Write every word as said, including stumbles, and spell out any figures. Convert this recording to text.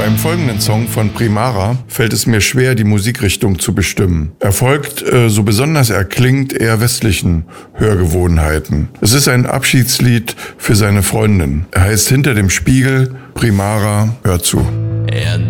Beim folgenden Song von Primara fällt es mir schwer, die Musikrichtung zu bestimmen. Er folgt, äh, so besonders er klingt, eher westlichen Hörgewohnheiten. Es ist ein Abschiedslied für seine Freundin. Er heißt Hinter dem Spiegel. Primara, hört zu. Er